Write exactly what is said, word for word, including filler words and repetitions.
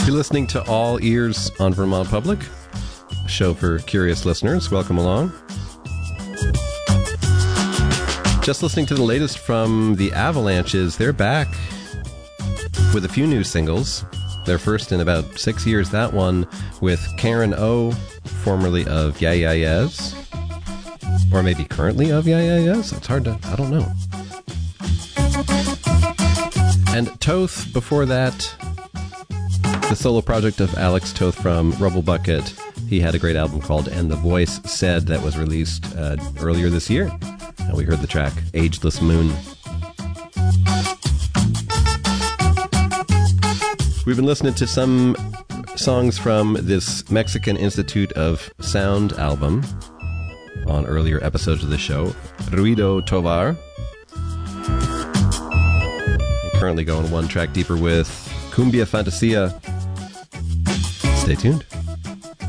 You're listening to All Ears on Vermont Public, a show for curious listeners. Welcome along. Just listening to the latest from the Avalanches. They're back with a few new singles. Their first in about six years. That one with Karen O, formerly of Yeah Yeah Yeahs. Or maybe currently of Yeah Yeah Yeahs? It's hard to... I don't know. And Toth before that, the solo project of Alex Toth from Rubble Bucket. He had a great album called And the Voice Said that was released uh, earlier this year. And we heard the track Ageless Moon. We've been listening to some songs from this Mexican Institute of Sound album on earlier episodes of the show, Ruido Tovar. And currently going one track deeper with Cumbia Fantasia. Stay tuned.